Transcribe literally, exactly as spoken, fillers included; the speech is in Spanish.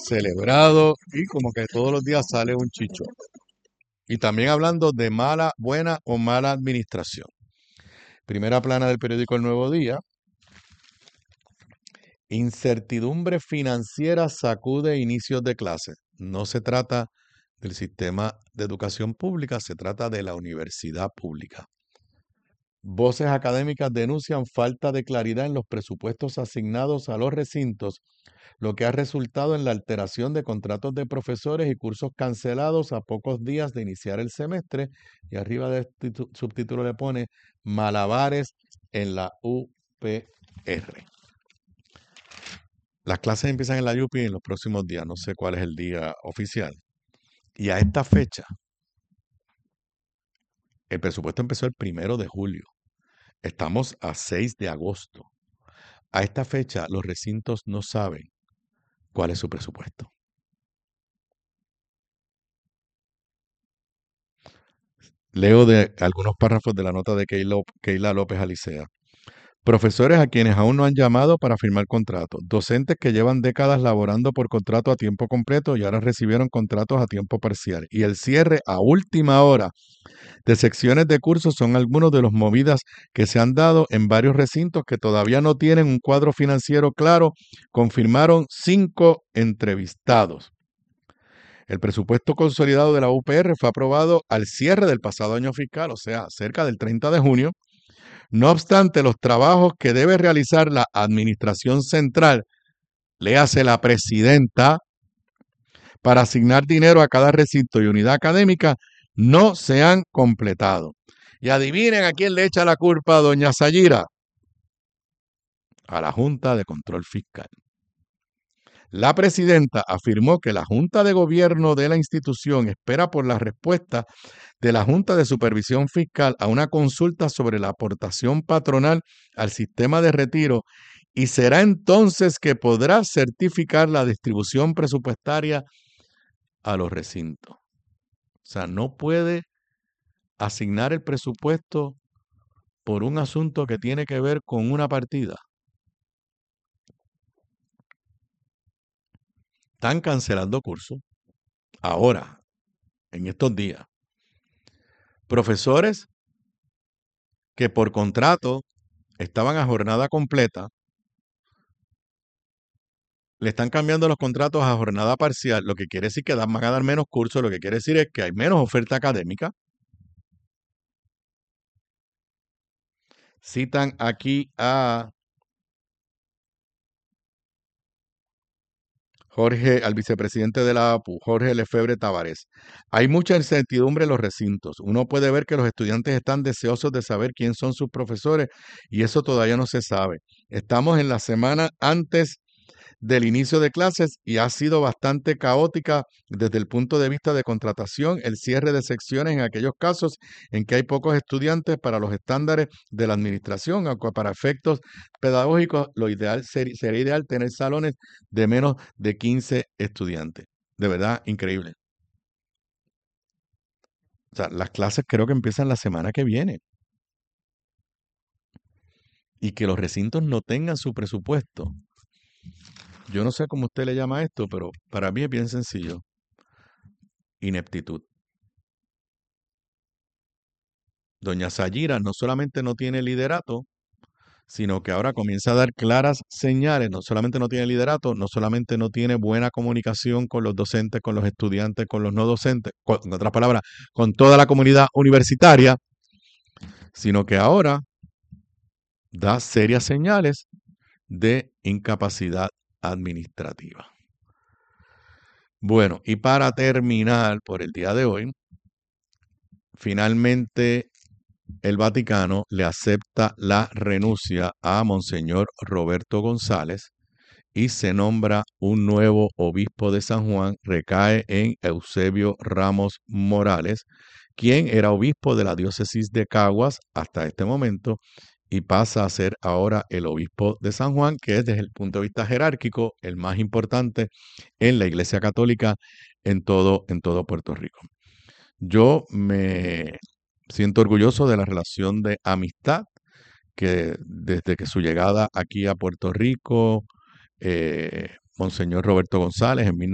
celebrado y como que todos los días sale un chicho. Y también hablando de mala, buena o mala administración. Primera plana del periódico El Nuevo Día. Incertidumbre financiera sacude inicios de clases. No se trata del sistema de educación pública, se trata de la universidad pública. Voces académicas denuncian falta de claridad en los presupuestos asignados a los recintos, lo que ha resultado en la alteración de contratos de profesores y cursos cancelados a pocos días de iniciar el semestre. Y arriba del subtítulo le pone malabares en la U P R. Las clases empiezan en la U P R en los próximos días, no sé cuál es el día oficial. Y a esta fecha, el presupuesto empezó el primero de julio. Estamos a seis de agosto. A esta fecha, los recintos no saben cuál es su presupuesto. Leo de algunos párrafos de la nota de Keila López Alicea. Profesores a quienes aún no han llamado para firmar contratos. Docentes que llevan décadas laborando por contrato a tiempo completo y ahora recibieron contratos a tiempo parcial. Y el cierre a última hora de secciones de cursos son algunos de los movidas que se han dado en varios recintos que todavía no tienen un cuadro financiero claro, confirmaron cinco entrevistados. El presupuesto consolidado de la U P R fue aprobado al cierre del pasado año fiscal, o sea, cerca del treinta de junio. No obstante, los trabajos que debe realizar la administración central, léase la presidenta, para asignar dinero a cada recinto y unidad académica, no se han completado. Y adivinen a quién le echa la culpa a doña Sayira. A la Junta de Control Fiscal. La presidenta afirmó que la Junta de Gobierno de la institución espera por la respuesta de la Junta de Supervisión Fiscal a una consulta sobre la aportación patronal al sistema de retiro y será entonces que podrá certificar la distribución presupuestaria a los recintos. O sea, no puede asignar el presupuesto por un asunto que tiene que ver con una partida. Están cancelando cursos ahora, en estos días. Profesores que por contrato estaban a jornada completa, le están cambiando los contratos a jornada parcial, lo que quiere decir que van a dar menos cursos, lo que quiere decir es que hay menos oferta académica. Citan aquí a Jorge, al vicepresidente de la A P U, Jorge Lefebvre Tavares. Hay mucha incertidumbre en los recintos. Uno puede ver que los estudiantes están deseosos de saber quién son sus profesores y eso todavía no se sabe. Estamos en la semana antes del inicio de clases y ha sido bastante caótica desde el punto de vista de contratación, el cierre de secciones en aquellos casos en que hay pocos estudiantes para los estándares de la administración, aunque para efectos pedagógicos lo ideal sería, sería ideal tener salones de menos de quince estudiantes. De verdad, increíble. O sea, las clases creo que empiezan la semana que viene. Y que los recintos no tengan su presupuesto. Yo no sé cómo usted le llama esto, pero para mí es bien sencillo. Ineptitud. Doña Sayira no solamente no tiene liderato, sino que ahora comienza a dar claras señales. No solamente no tiene liderato, no solamente no tiene buena comunicación con los docentes, con los estudiantes, con los no docentes, con, en otras palabras, con toda la comunidad universitaria, sino que ahora da serias señales de incapacidad administrativa. Bueno, y para terminar por el día de hoy, finalmente el Vaticano le acepta la renuncia a Monseñor Roberto González y se nombra un nuevo obispo de San Juan, recae en Eusebio Ramos Morales, quien era obispo de la diócesis de Caguas hasta este momento y pasa a ser ahora el obispo de San Juan, que es desde el punto de vista jerárquico el más importante en la Iglesia Católica en todo, en todo Puerto Rico. Yo me siento orgulloso de la relación de amistad que desde que su llegada aquí a Puerto Rico, eh, Monseñor Roberto González en